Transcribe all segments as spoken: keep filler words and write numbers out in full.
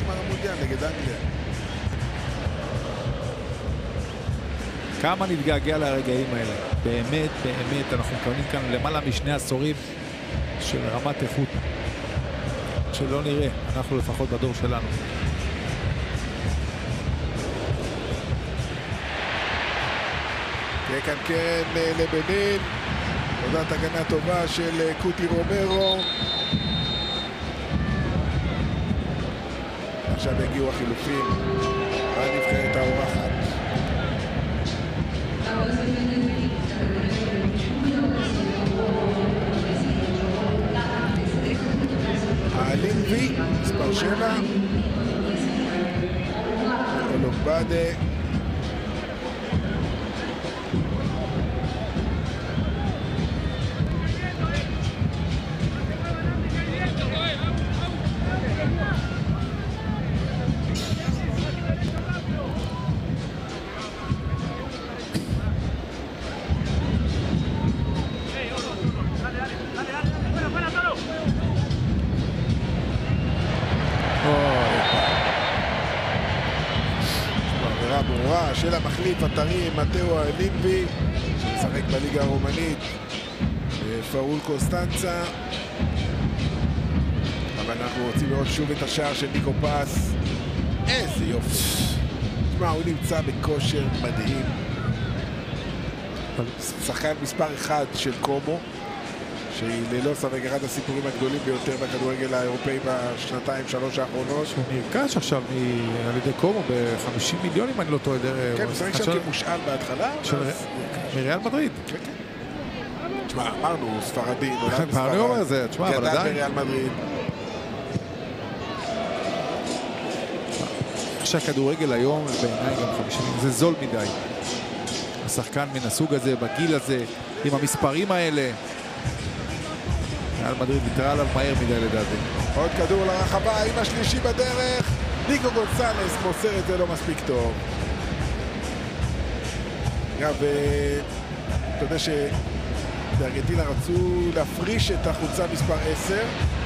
גמר המונדיאל נגד אנגליה. כמה נתגעגע לרגעים האלה. באמת, באמת, אנחנו מקבלים כאן למעלה משני עשורים של רמת איכות שלא נראה, אנחנו לפחות בדור שלנו. תהיה כאן קרן לבנין, עודת הגנה טובה של קוטי רומרו. עכשיו הגיעו החילופים הנבחרת האורחת. אלינבי, מספר שבע, אולובאדה, של המחליף הטרי מתאו אלינבי שמשחק בליגה הרומנית פאול קוסטנצה, אבל אנחנו רוצים לראות שוב את השער של ניקו פס. איזה יופי, תשמע, הוא נמצא בכושר מדהים, שחקן מספר אחד של קומו שהיא ללא ספק אחד הסיפורים הגדולים ביותר בכדורגל האירופאי בשנתיים שלוש האחרונות. שהוא נרכש עכשיו על ידי קומו ב-חמישים מיליון אם אני לא טועה. כן, משחק שם כמושאל בהתחלה מריאל מדריד. תשמע, אמרנו ספרדי, נולד בספרד, גדל בריאל מדריד. איך שהכדורגל היום בעיניי גם חמישים זה זול מדי. השחקן מן הסוג הזה, בגיל הזה, עם המספרים האלה, ריאל מדריד ויתרה עליו מהר מדי לדעתי. עוד כדור לרחבה, עם השלישי בדרך, ניקו גונסלס מוסר את זה לא מספיק טוב. אגב, אתה יודע שבארגנטינה רצו להפריש את החולצה מספר עשר.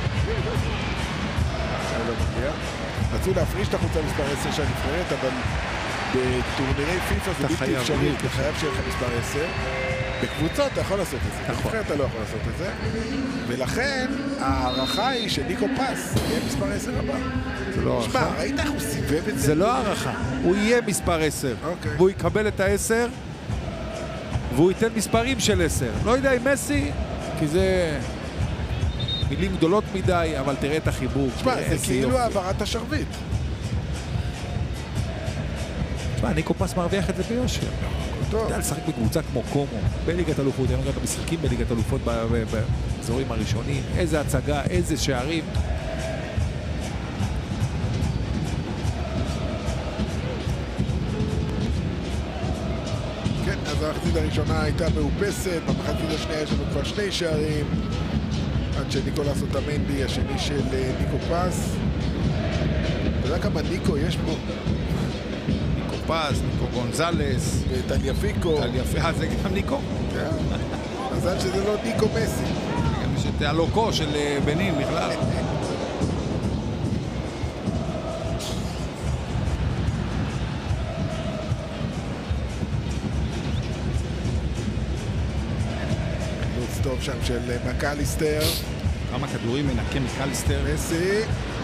רצו להפריש את החולצה מספר עשר של הנבחרת, אבל בטורנירי פיפה זה בלתי אפשרי, אתה חייב שיהיה לך מספר עשר. בקבוצות אתה יכול לעשות את זה, בנבחרת אתה לא יכול לעשות את זה, ולכן הערכה היא שניקו פס יהיה מספר עשר הבא. זה לא הערכה. שמע, ראית איך הוא סיבב את זה? זה לא הערכה, הוא יהיה מספר עשר, והוא יקבל את העשר, והוא ייתן מספרים של עשר. לא יודע אם מסי, כי זה מילים גדולות מדי, אבל תראה את החיבור. שמע, זה כאילו העברת השרביט. שמע, ניקו פס מרוויח את זה ביושר. אתה יודע, לשחק בקבוצה כמו קומו, בליגת אלופות, הם גם משחקים בליגת אלופות באזורים הראשונים, איזה הצגה, איזה שערים. כן, אז המחצית הראשונה הייתה מאופסת, במחצית השנייה יש לנו כבר שני שערים, עד שניקולס אוטמנדי, השני של ניקו פס. אתה יודע כמה ניקו יש פה? פס, ניקו גונזלס וטליאפיקו. אה, זה גם ניקו? כן. מזל שזה לא ניקו מסי. גם יש את הלוקו של בנין בכלל. חילוץ טוב שם של מקליסטר. כמה כדורים מנקה מקליסטר. מסי.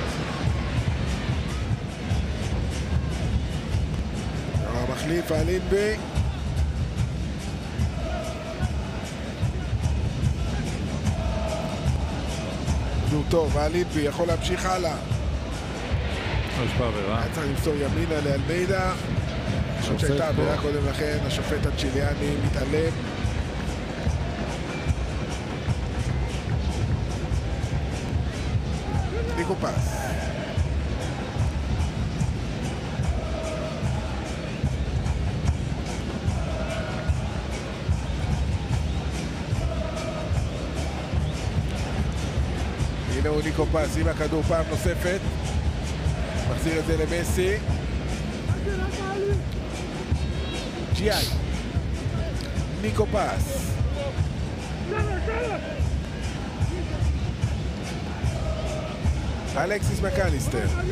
מחליף אלינבי. כדור טוב, אלינבי יכול להמשיך הלאה. היה צריך למסור ימינה לאלמיידה. חושב שהייתה עבירה קודם לכן, השופט הצ'יליאני מתעלם. ניקו פס. הנה הוא ניקו פס עם הכדור פעם נוספת, מחזיר את זה למסי. ג'יאי, ניקו פס, אלכסיס מקליסטר.